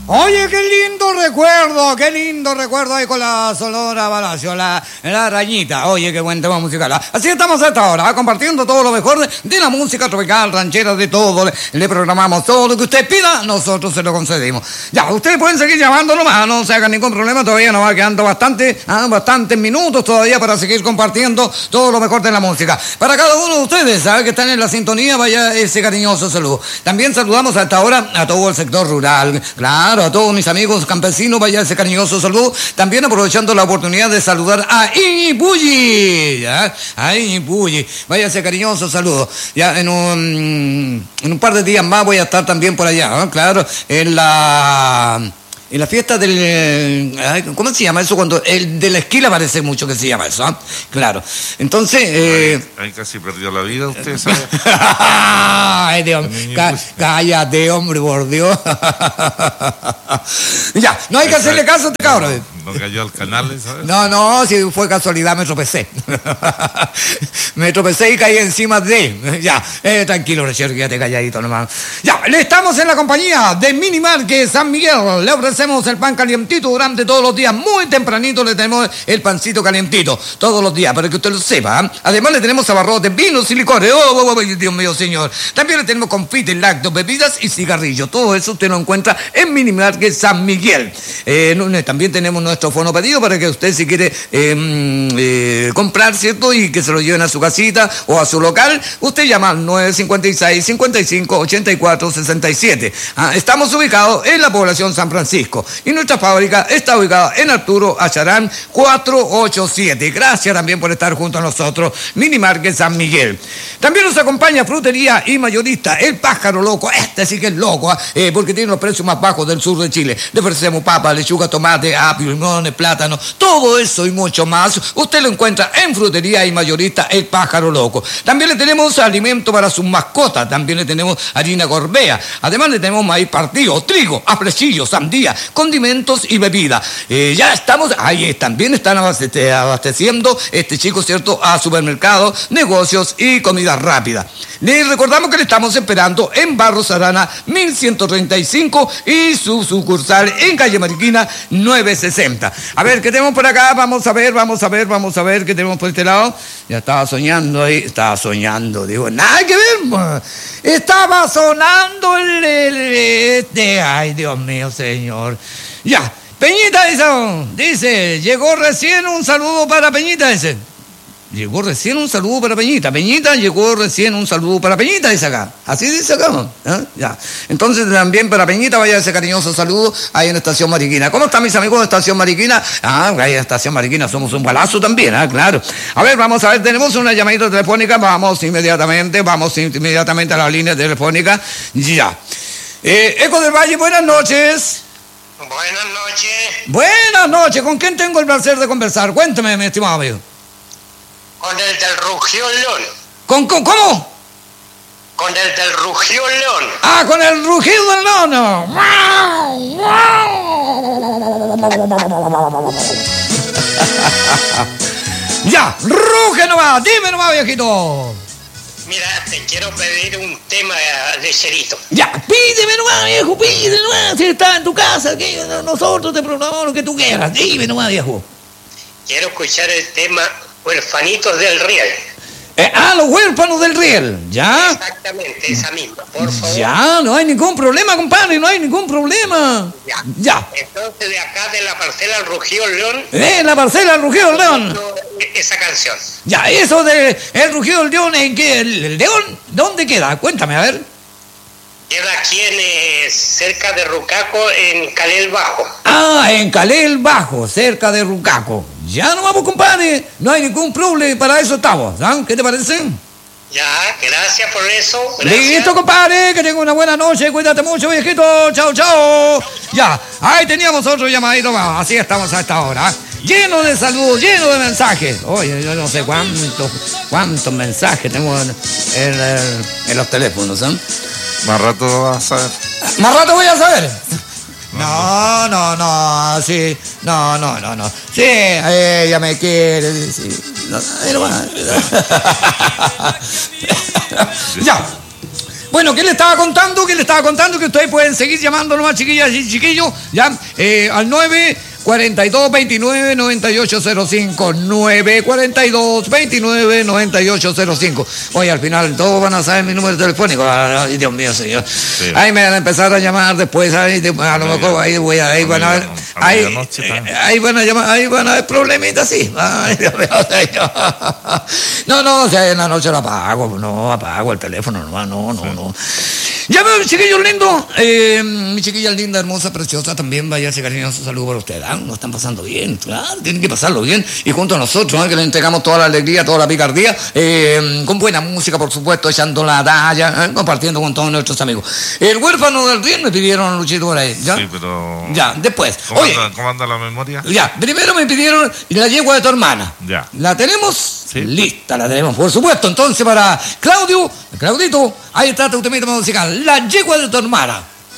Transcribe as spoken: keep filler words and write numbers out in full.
Oye, qué lindo recuerdo, qué lindo recuerdo ahí con la Sonora Palacio, la, la Arañita. Oye, qué buen tema musical. Así estamos hasta ahora, compartiendo todo lo mejor de, de la música tropical, ranchera, de todo. Le, le programamos todo lo que usted pida, nosotros se lo concedimos. Ya, ustedes pueden seguir llamando nomás, no se hagan ningún problema, todavía nos va quedando bastante, ah, bastantes minutos todavía para seguir compartiendo todo lo mejor de la música. Para cada uno de ustedes, ¿sabe? Que están en la sintonía, vaya ese cariñoso saludo. También saludamos hasta ahora a todo el sector rural, claro. A todos mis amigos campesinos, vaya ese cariñoso saludo. También aprovechando la oportunidad de saludar a Iñipulli, ¿ya? A Iñipulli, vaya ese cariñoso saludo. Ya en un, en un par de días más voy a estar también por allá, ¿no? Claro, en la... En la fiesta del... ¿Cómo se llama eso? Cuando el de la esquila parece mucho que se llama eso, ¿eh? Claro. Entonces... Eh... Ahí, ahí casi perdió la vida, usted sabe. Ay, Dios, cá, cállate, hombre, por Dios. Ya, no hay que hacerle caso a este cabrón. No, no cayó al canal, ¿sabes? No, no, si fue casualidad me tropecé. Me tropecé y caí encima de él. Ya, eh, tranquilo, Richard, quédate calladito nomás. Ya, le estamos en la compañía de Mini Market San Miguel. Le ofrecemos el pan calientito durante todos los días. Muy tempranito le tenemos el pancito calientito. Todos los días, para que usted lo sepa. ¿eh? Además le tenemos abarrotes, vinos y licores. Oh, oh, oh, Dios mío, señor. También le tenemos confites, lácteos, bebidas y cigarrillos. Todo eso usted lo encuentra en Mini Market San Miguel. Eh, también tenemos nuestro fono pedido para que usted, si quiere eh, eh, comprar, ¿cierto? Y que se lo lleven a su casita o a su local, usted llama al nueve cinco seis, cinco cinco, ocho cuatro, seis siete. Ah, estamos ubicados en la población San Francisco y nuestra fábrica está ubicada en Arturo Acharán cuatrocientos ochenta y siete. Gracias también por estar junto a nosotros, Mini Market San Miguel. También nos acompaña Frutería y Mayorista El Pájaro Loco. Este sí que es loco, ¿eh? Porque tiene los precios más bajos del sur de Chile. Le ofrecemos papa, lechuga, tomate, apio, limón, plátano, todo eso y mucho más. Usted lo encuentra en Frutería y Mayorista El Pájaro Loco. También le tenemos alimento para sus mascotas. También le tenemos harina Gorbea. Además le tenemos maíz partido, trigo, afrecillo, sandía, condimentos y bebida. Eh, ya estamos, ahí también están abasteciendo este chico, ¿cierto?, a supermercados, negocios y comida rápida. Les recordamos que le estamos esperando en Barros Arana mil ciento treinta y cinco y su sucursal en calle Mariquina novecientos sesenta. A ver, ¿qué tenemos por acá? Vamos a ver, vamos a ver, vamos a ver qué tenemos por este lado. Ya estaba soñando ahí, estaba soñando, digo, nada que ver. Estaba sonando el, el este, ay, Dios mío, señor. Ya, Peñita dice, dice, llegó recién un saludo para Peñita, dice. Llegó recién un saludo para Peñita. Peñita, llegó recién un saludo para Peñita, dice acá. Así dice acá, ¿eh? Ya. Entonces también para Peñita vaya ese cariñoso saludo ahí en Estación Mariquina. ¿Cómo están mis amigos de Estación Mariquina? Ah, ahí en Estación Mariquina somos un balazo también, ¿eh? Claro. A ver, vamos a ver, tenemos una llamadita telefónica. Vamos inmediatamente, vamos inmediatamente a la línea telefónica. Ya. Eh, Eco del Valle, buenas noches. Buenas noches. Buenas noches. ¿Con quién tengo el placer de conversar? Cuénteme, mi estimado amigo. Con el del Rugió León. ¿Con, con cómo? Con el del Rugió León. Ah, con el rugido del león. Ya, ruge nomás, dime nomás, viejito. Mira, te quiero pedir un tema de Cerito. Ya, pídeme nomás, viejo, pídeme nomás. Si estás en tu casa, que nosotros te programamos lo que tú quieras. Dime nomás, viejo. Quiero escuchar el tema Huerfanitos del Riel. Eh, ah, los huérfanos del riel, ¿ya? Exactamente, esa misma, por favor. Ya, no hay ningún problema, compadre, no hay ningún problema. Ya. Ya. Entonces, de acá, de la parcela Rugió León. Eh, la parcela, el rugido del león. Esa canción. Ya, eso de el rugido del león, ¿en qué? ¿El, el león? ¿Dónde queda? Cuéntame, a ver. Queda aquí en, eh, cerca de Rucaco, en Calel Bajo. Ah, en Calel Bajo, cerca de Rucaco. Ya no vamos, compadre. No hay ningún problema, para eso estamos. ¿Ah? ¿Qué te parece? Ya, gracias por eso. Gracias. Listo, compadre, que tenga una buena noche. Cuídate mucho, viejito. Chao, chao. Ya, ahí teníamos otro llamadito más. Así estamos a esta hora. Lleno de saludos, lleno de mensajes. Oye, yo no sé cuántos, cuántos mensajes tengo en, en, en, en los teléfonos, ¿eh? Más rato vas a saber. Más rato voy a saber. No, no, no, sí, no, no, no, no. Sí, ella me quiere, sí. No, no, no. Ya. Bueno, ¿qué le estaba contando? ¿Qué le estaba contando? Que ustedes pueden seguir llamando nomás, chiquillas y chiquillos, ya, eh, al nueve cuarenta y dos, veintinueve, noventa y ocho cero cinco, nueve cuarenta y dos, veintinueve, noventa y ocho cero cinco. Oye, al final todos van a saber mi número telefónico. Ay, Dios mío, señor. Sí. Ahí me van a empezar a llamar después, ahí, de, a lo mejor ahí voy a, ahí van a ver, ahí, ahí van a llamar, ahí van a ver problemitas, sí. Ay, Dios mío, señor. No, no, o sea, en la noche lo apago, no, apago el teléfono, no, no, no, no. Ya veo, chiquillos lindos, eh, mi chiquilla linda, hermosa, preciosa, también vaya ese cariñoso saludo para usted. ¿Ah? Nos están pasando bien, claro, tienen que pasarlo bien. Y junto a nosotros, ¿eh? Que le entregamos toda la alegría, toda la picardía, eh, con buena música, por supuesto, echando la talla, ¿eh? Compartiendo con todos nuestros amigos. El huérfano del río me pidieron, Luchito, por ahí, ¿ya? Sí, pero... Ya, después. ¿Cómo, Oye, anda, ¿Cómo anda la memoria? Ya, primero me pidieron la yegua de tu hermana. Ya. ¿La tenemos? Sí. Lista, la tenemos, por supuesto. Entonces, para Claudio, Claudito, ahí está tu tema musical, la yegua de tu hermana.